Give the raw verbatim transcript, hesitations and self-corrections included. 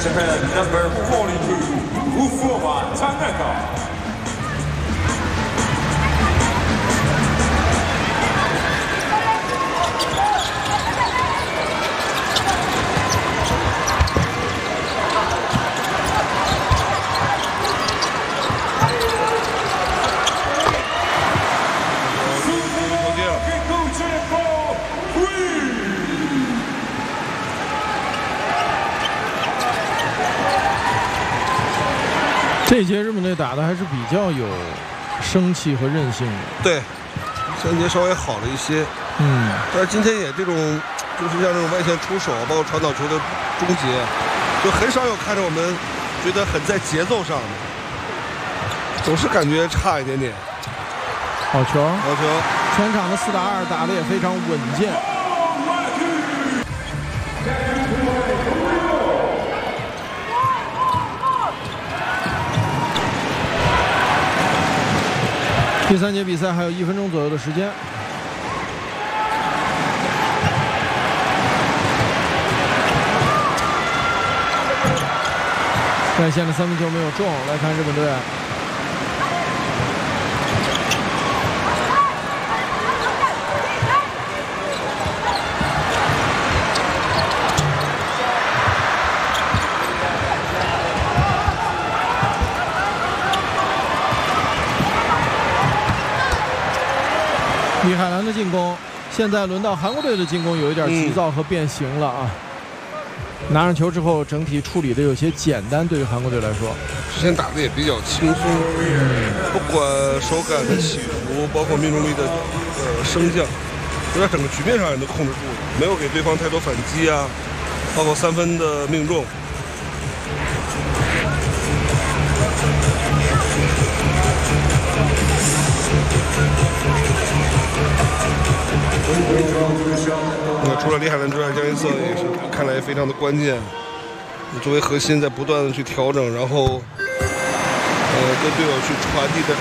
Japan number forty-two, 乌佛瓦张奈高。 这一节日本队打的还是比较有生气和韧性的。 对，上节稍微好了一些。 嗯， 但是今天也这种，就是像这种外线出手，包括传导球的终结，就很少有看着我们觉得很在节奏上的，总是感觉差一点点。 好球， 好球！ 全场的四打二打得也非常稳健。 第三节比赛还有一分钟左右的时间，在线的三分球没有中。来看日本队，李海兰的进攻，现在轮到韩国队的进攻，有一点急躁和变形了啊！嗯、拿上球之后，整体处理的有些简单，对于韩国队来说， 之前打的也比较轻松，嗯、不管手感的起伏，包括命中率的呃升降，就在整个局面上也都控制住了，没有给对方太多反击啊，包括三分的命中。 那除了李海兰之外，江一瑟也是看来非常的关键。作为核心，在不断的去调整，然后呃跟队友去传递的